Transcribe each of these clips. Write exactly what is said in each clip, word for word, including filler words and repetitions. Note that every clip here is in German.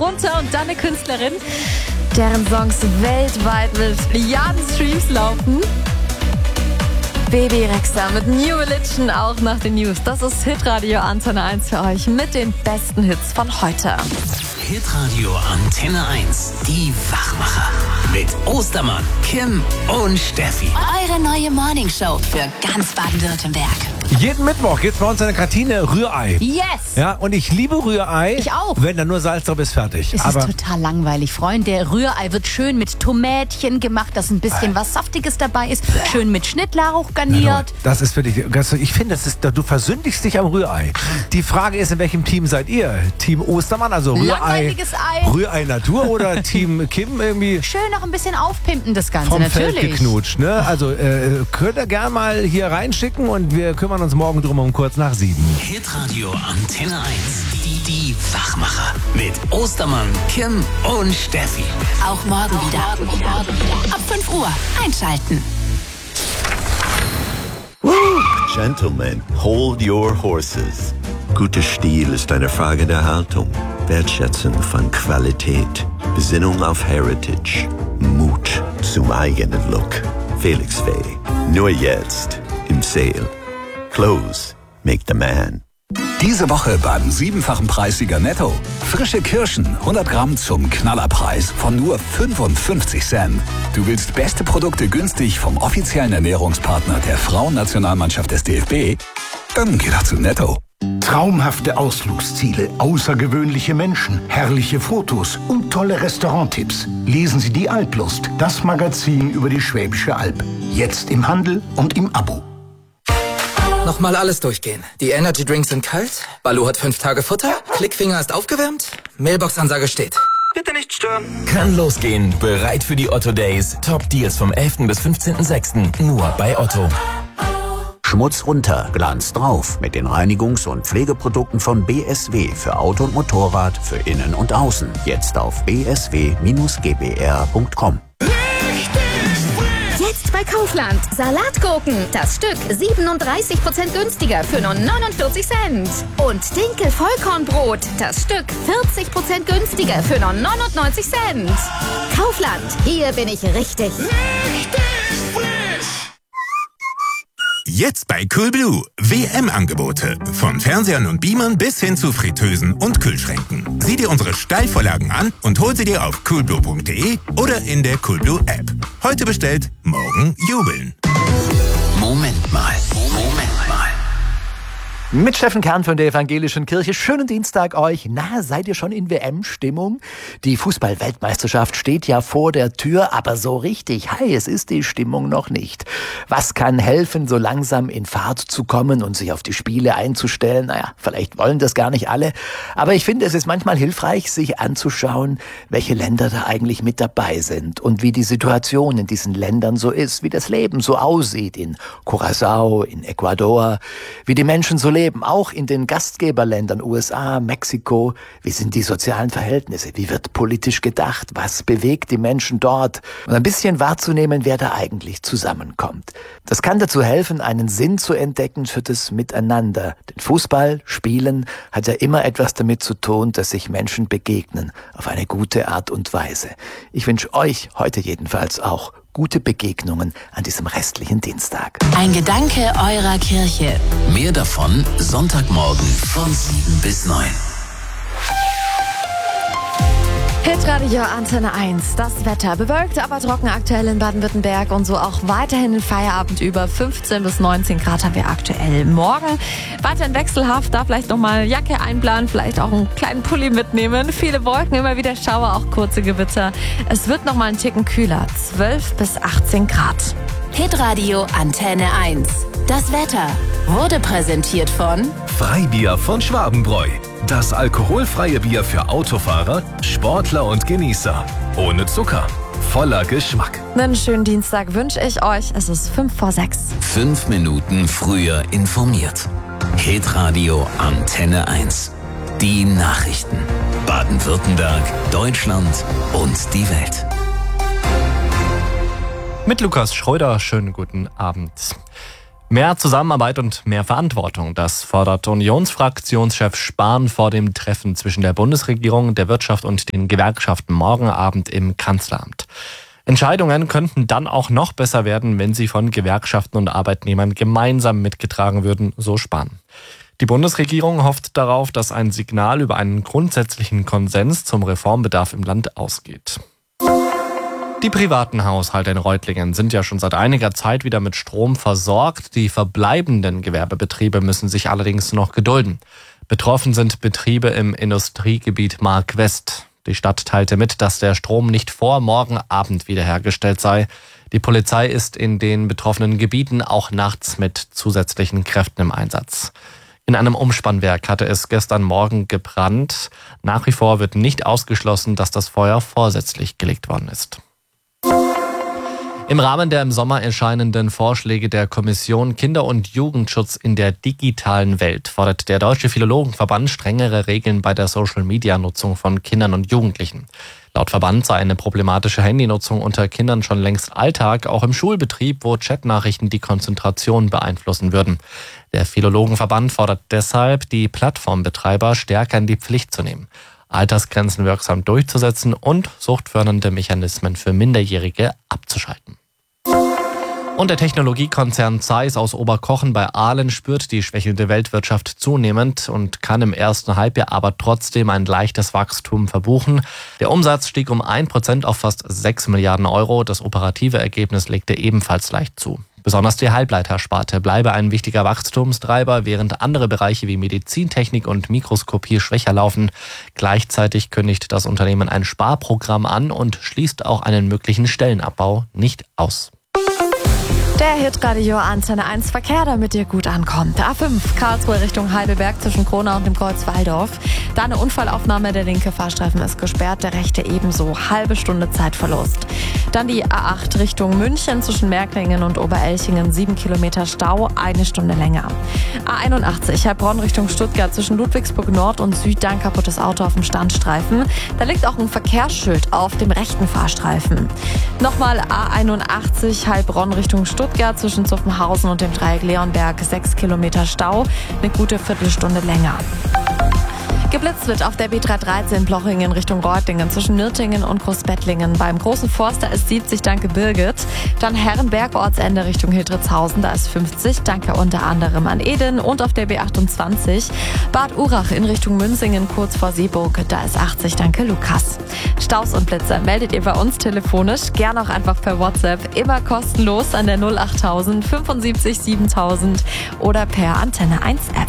runter und dann eine Künstlerin, deren Songs weltweit mit Milliarden Streams laufen. Baby Rexha mit New Religion, auch nach den News. Das ist Hitradio Antenne eins für euch mit den besten Hits von heute. Hitradio Antenne eins, die Wachmacher. Mit Ostermann, Kim und Steffi. Eure neue Morningshow für ganz Baden-Württemberg. Jeden Mittwoch gibt's bei uns in der Kantine Rührei. Yes! Ja, und ich liebe Rührei. Ich auch. Wenn da nur Salz drauf ist, fertig. Es Aber ist total langweilig, Freunde. Rührei wird schön mit Tomätchen gemacht, dass ein bisschen was Saftiges dabei ist. Schön mit Schnittlauch garniert. das ist für dich, ich finde, das ist, du versündigst dich am Rührei. Die Frage ist, in welchem Team seid ihr? Team Ostermann, also Rührei, Langweiliges Ei. Rührei Natur oder Team Kim irgendwie Schön noch ein bisschen aufpimpen, das Ganze, vom natürlich. Feld geknutscht, ne? Also äh, könnt ihr gerne mal hier reinschicken und wir kümmern uns morgen drum um kurz nach sieben. Hitradio Antenne eins, die, die Wachmacher. Mit Ostermann, Kim und Steffi. Auch morgen wieder. Ab fünf Uhr einschalten. Gentlemen, hold your horses. Guter Stil ist eine Frage der Haltung, Wertschätzung von Qualität, Besinnung auf Heritage, Mut zum eigenen Look. Felix Faye, nur jetzt im Sale. Clothes make the man. Diese Woche beim siebenfachen Preissieger Netto. Frische Kirschen, hundert Gramm zum Knallerpreis von nur fünfundfünfzig Cent. Du willst beste Produkte günstig vom offiziellen Ernährungspartner der Frauennationalmannschaft des D F B? Dann geh doch zu Netto. Traumhafte Ausflugsziele, außergewöhnliche Menschen, herrliche Fotos und tolle Restauranttipps. Lesen Sie die Alplust, das Magazin über die Schwäbische Alb. Jetzt im Handel und im Abo. Nochmal alles durchgehen. Die Energy Drinks sind kalt, Balu hat fünf Tage Futter, Klickfinger ist aufgewärmt, Mailbox-Ansage steht. Bitte nicht stören. Kann losgehen. Bereit für die Otto Days. Top Deals vom elften bis fünfzehnten sechsten Nur bei Otto. Schmutz runter, Glanz drauf mit den Reinigungs- und Pflegeprodukten von B S W für Auto und Motorrad, für Innen und Außen. Jetzt auf b s w Bindestrich g b r punkt com. Jetzt bei Kaufland. Salatgurken. Das Stück siebenunddreißig Prozent günstiger für nur neunundvierzig Cent. Und Dinkel-Vollkornbrot. Das Stück vierzig Prozent günstiger für nur neunundneunzig Cent. Kaufland. Hier bin ich richtig. Richtig frisch. Jetzt bei Coolblue. W M-Angebote. Von Fernsehern und Beamern bis hin zu Fritteusen und Kühlschränken. Sieh dir unsere Steilvorlagen an und hol sie dir auf coolblue punkt de oder in der Coolblue-App. Heute bestellt, morgen jubeln. Moment mal, Moment mal. Mit Steffen Kern von der Evangelischen Kirche. Schönen Dienstag euch. Na, seid ihr schon in W M-Stimmung? Die Fußball-Weltmeisterschaft steht ja vor der Tür, aber so richtig heiß ist die Stimmung noch nicht. Was kann helfen, so langsam in Fahrt zu kommen und sich auf die Spiele einzustellen? Naja, vielleicht wollen das gar nicht alle. Aber ich finde, es ist manchmal hilfreich, sich anzuschauen, welche Länder da eigentlich mit dabei sind und wie die Situation in diesen Ländern so ist, wie das Leben so aussieht in Curaçao, in Ecuador, wie die Menschen so leben. Auch in den Gastgeberländern U S A, Mexiko. Wie sind die sozialen Verhältnisse? Wie wird politisch gedacht? Was bewegt die Menschen dort? Und ein bisschen wahrzunehmen, wer da eigentlich zusammenkommt. Das kann dazu helfen, einen Sinn zu entdecken für das Miteinander. Denn Fußball, Spielen hat ja immer etwas damit zu tun, dass sich Menschen begegnen. Auf eine gute Art und Weise. Ich wünsche euch heute jedenfalls auch gute Begegnungen an diesem restlichen Dienstag. Ein Gedanke eurer Kirche. Mehr davon Sonntagmorgen von sieben bis neun. Hitradio Antenne eins. Das Wetter bewölkt, aber trocken aktuell in Baden-Württemberg und so auch weiterhin den Feierabend über. fünfzehn bis neunzehn Grad haben wir aktuell. Morgen weiterhin wechselhaft, da vielleicht nochmal Jacke einplanen, vielleicht auch einen kleinen Pulli mitnehmen. Viele Wolken, immer wieder Schauer, auch kurze Gewitter. Es wird nochmal ein Ticken kühler, zwölf bis achtzehn Grad. Hitradio Antenne eins. Das Wetter wurde präsentiert von Freibier von Schwabenbräu. Das alkoholfreie Bier für Autofahrer, Sportler und Genießer. Ohne Zucker. Voller Geschmack. Einen schönen Dienstag wünsche ich euch. Es ist fünf vor sechs. Fünf Minuten früher informiert. Hitradio Antenne eins. Die Nachrichten. Baden-Württemberg, Deutschland und die Welt. Mit Lukas Schröder, schönen guten Abend. Mehr Zusammenarbeit und mehr Verantwortung, das fordert Unionsfraktionschef Spahn vor dem Treffen zwischen der Bundesregierung, der Wirtschaft und den Gewerkschaften morgen Abend im Kanzleramt. Entscheidungen könnten dann auch noch besser werden, wenn sie von Gewerkschaften und Arbeitnehmern gemeinsam mitgetragen würden, so Spahn. Die Bundesregierung hofft darauf, dass ein Signal über einen grundsätzlichen Konsens zum Reformbedarf im Land ausgeht. Die privaten Haushalte in Reutlingen sind ja schon seit einiger Zeit wieder mit Strom versorgt. Die verbleibenden Gewerbebetriebe müssen sich allerdings noch gedulden. Betroffen sind Betriebe im Industriegebiet Mark West. Die Stadt teilte mit, dass der Strom nicht vor morgen Abend wiederhergestellt sei. Die Polizei ist in den betroffenen Gebieten auch nachts mit zusätzlichen Kräften im Einsatz. In einem Umspannwerk hatte es gestern Morgen gebrannt. Nach wie vor wird nicht ausgeschlossen, dass das Feuer vorsätzlich gelegt worden ist. Im Rahmen der im Sommer erscheinenden Vorschläge der Kommission Kinder- und Jugendschutz in der digitalen Welt fordert der Deutsche Philologenverband strengere Regeln bei der Social-Media-Nutzung von Kindern und Jugendlichen. Laut Verband sei eine problematische Handynutzung unter Kindern schon längst Alltag, auch im Schulbetrieb, wo Chatnachrichten die Konzentration beeinflussen würden. Der Philologenverband fordert deshalb, die Plattformbetreiber stärker in die Pflicht zu nehmen, Altersgrenzen wirksam durchzusetzen und suchtfördernde Mechanismen für Minderjährige abzuschalten. Und der Technologiekonzern Zeiss aus Oberkochen bei Aalen spürt die schwächelnde Weltwirtschaft zunehmend und kann im ersten Halbjahr aber trotzdem ein leichtes Wachstum verbuchen. Der Umsatz stieg um ein Prozent auf fast sechs Milliarden Euro. Das operative Ergebnis legte ebenfalls leicht zu. Besonders die Halbleitersparte bleibe ein wichtiger Wachstumstreiber, während andere Bereiche wie Medizintechnik und Mikroskopie schwächer laufen. Gleichzeitig kündigt das Unternehmen ein Sparprogramm an und schließt auch einen möglichen Stellenabbau nicht aus. Der Hitradio Antenne eins Verkehr, damit ihr gut ankommt. A fünf Karlsruhe Richtung Heidelberg zwischen Kronau und dem Kreuz Walldorf. Da eine Unfallaufnahme, der linke Fahrstreifen ist gesperrt, der rechte ebenso. Halbe Stunde Zeitverlust. Dann die A acht Richtung München zwischen Märklingen und Oberelchingen. Sieben Kilometer Stau, eine Stunde länger. A einundachtzig Heilbronn Richtung Stuttgart zwischen Ludwigsburg Nord und Süd. Ein kaputtes Auto auf dem Standstreifen. Da liegt auch ein Verkehrsschild auf dem rechten Fahrstreifen. Nochmal A einundachtzig Heilbronn Richtung Stuttgart zwischen Zuffenhausen und dem Dreieck Leonberg. Sechs Kilometer Stau, eine gute Viertelstunde länger. Geblitzt wird auf der B dreihundertdreizehn Plochingen Richtung Reutlingen zwischen Nürtingen und Großbettlingen. Beim Großen Forster ist siebzig, danke Birgit. Dann Herrenberg Ortsende Richtung Hildritzhausen, da ist fünfzig, danke unter anderem an Eden. Und auf der B achtundzwanzig Bad Urach in Richtung Münzingen kurz vor Seeburg, da ist achtzig, danke Lukas. Staus und Blitzer meldet ihr bei uns telefonisch, gern auch einfach per WhatsApp, immer kostenlos an der null achttausend fünfundsiebzig siebentausend oder per Antenne eins App.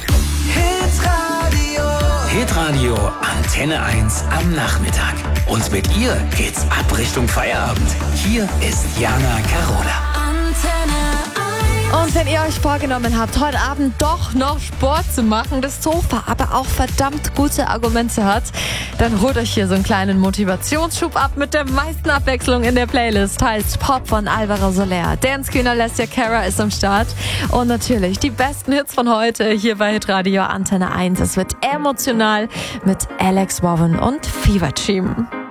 Hitradio Antenne eins am Nachmittag. Und mit ihr geht's ab Richtung Feierabend. Hier ist Jana Carola. Und wenn ihr euch vorgenommen habt, heute Abend doch noch Sport zu machen, das Sofa aber auch verdammt gute Argumente hat, dann holt euch hier so einen kleinen Motivationsschub ab mit der meisten Abwechslung in der Playlist. Heißt Pop von Alvaro Soler, Dance Queen Alessia Cara ist am Start und natürlich die besten Hits von heute hier bei Hitradio Antenne eins. Es wird emotional mit Alex Warren und Fever Team.